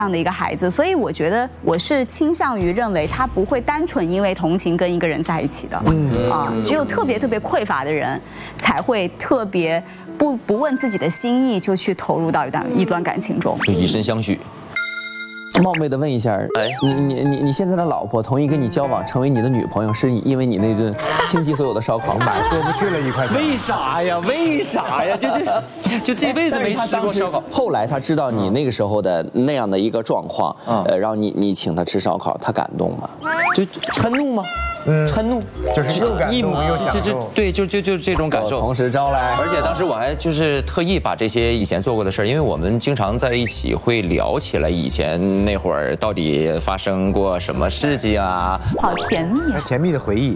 样的一个孩子，所以我觉得我是倾向于认为他不会单纯因为同情跟一个人在一起的。只有特别匮乏的人才会特别不问自己的心意就去投入到一段感情中， 以身相许。 冒昧的问一下，你现在的老婆同意跟你交往，成为你的女朋友，是因为你那顿倾其所有的烧烤买过不去了1块钱？ 为啥呀？为啥呀？就这辈子没吃过烧烤。 后来他知道你那个时候的那样的一个状况，然后你请他吃烧烤，他感动吗？ 就嗔怒吗？嗔怒， 就是又感动又享受。 对，就这种感受。 从实招来。 而且当时我还就是特意把这些以前做过的事儿，因为我们经常在一起会聊起来以前那会儿到底发生过什么事情啊， 好甜蜜啊， 甜蜜的回忆。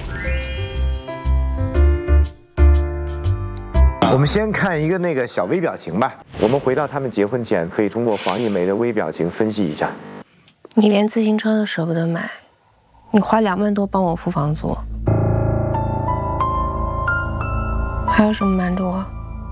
我们先看一个那个小微表情吧。我们回到他们结婚前，可以通过黄一梅的微表情分析一下。 你连自行车都舍不得买，你花2万多帮我付房租，还有什么瞒着我？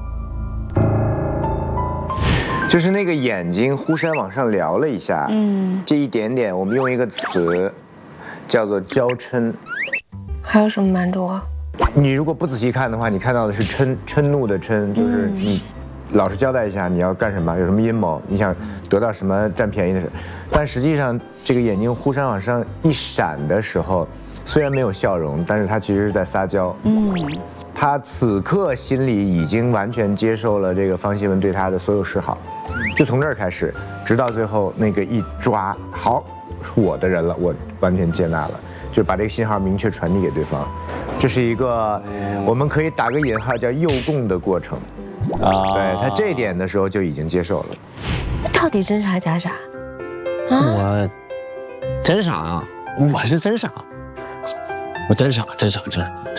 就是那个眼睛忽闪往上撩了一下，这一点点，我们用一个词叫做娇嗔。 还有什么瞒着我？ 你如果不仔细看的话，你看到的是嗔怒的嗔，就是你老实交代一下你要干什么，有什么阴谋，你想得到什么占便宜的事。但实际上，这个眼睛忽闪往上一闪的时候，虽然没有笑容，但是他其实是在撒娇。他此刻心里已经完全接受了这个方希文对他的所有示好，就从这儿开始，直到最后那个一抓，好，是我的人了，我完全接纳了，就把这个信号明确传递给对方。这是一个我们可以打个引号叫诱供的过程。对他这一点的时候就已经接受了。 到底真傻假傻？ 我真傻啊！我是真傻，我真傻，真傻，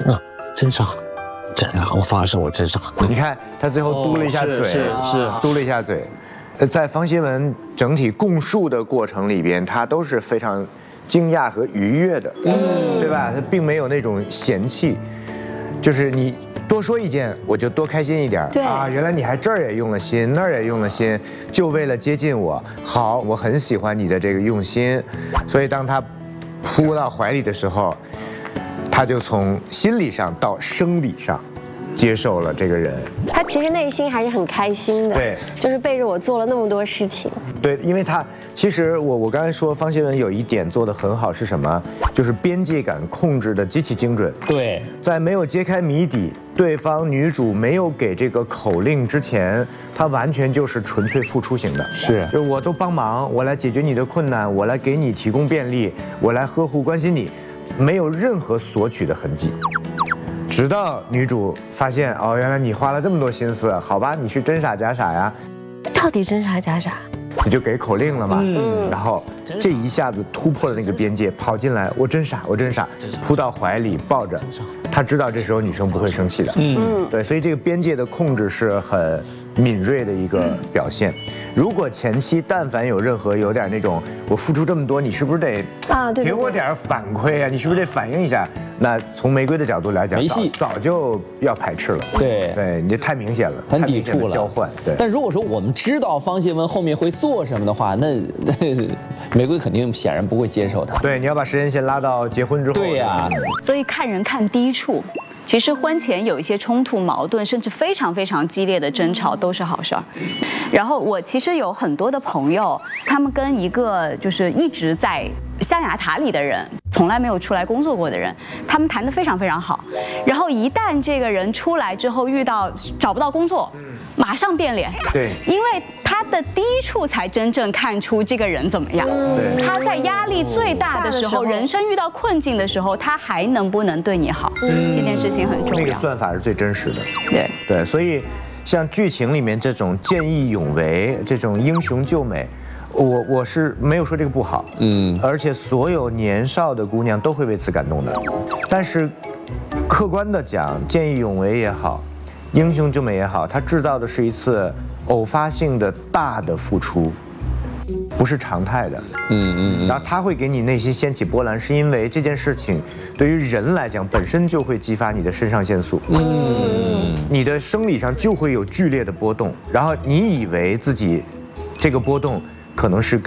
我发誓我真傻。 你看他最后嘟了一下嘴， 是嘟了一下嘴。在方希文整体供述的过程里边，他都是非常惊讶和愉悦的，对吧？他并没有那种嫌弃，就是你多说一件，我就多开心一点。 对啊，原来你还这儿也用了心，那儿也用了心，就为了接近我。好，我很喜欢你的这个用心。所以当他扑到怀里的时候，他就从心理上到生理上接受了这个人。 他其实内心还是很开心的， 对， 就是背着我做了那么多事情。 对，因为他其实我刚才说方希文有一点做得很好是什么？就是边界感控制的极其精准。 对， 在没有揭开谜底，对方女主没有给这个口令之前，她完全就是纯粹付出型的。是，就是我都帮忙，我来解决你的困难，我来给你提供便利，我来呵护关心你，没有任何索取的痕迹。直到女主发现，哦，原来你花了这么多心思，好吧，你是真傻假傻呀？ 到底真傻假傻？ 你就给口令了嘛，然后这一下子突破了那个边界，跑进来，我真傻，扑到怀里抱着，他知道这时候女生不会生气的，对，所以这个边界的控制是很敏锐的一个表现。如果前期但凡有点那种我付出这么多，你是不是得给我点反馈啊？你是不是得反映一下？那从玫瑰的角度来讲， 没戏， 早就要排斥了。对，你这太明显了， 很抵触了。 交换。对。 但如果说我们知道方希文后面会做什么的话，那玫瑰肯定显然不会接受他。 对，你要把时间线拉到结婚之后。 对呀。 所以看人看低处。其实婚前有一些冲突、矛盾，甚至非常激烈的争吵都是好事儿。然后我其实有很多的朋友，他们跟一个就是一直在象牙塔里的人，从来没有出来工作过的人，他们谈得非常好。然后一旦这个人出来之后找不到工作，马上变脸。对，因为他的低处才真正看出这个人怎么样。他在压力最大的时候，人生遇到困境的时候，他还能不能对你好？这件事情很重要。 那个算法是最真实的。 对， 所以像剧情里面这种见义勇为、这种英雄救美，我是没有说这个不好。而且所有年少的姑娘都会为此感动的。但是客观的讲，见义勇为也好，英雄救美也好，它制造的是一次偶发性的大的付出，不是常态的。然后它会给你内心掀起波澜，是因为这件事情对于人来讲本身就会激发你的肾上腺素。你的生理上就会有剧烈的波动，然后你以为自己这个波动可能是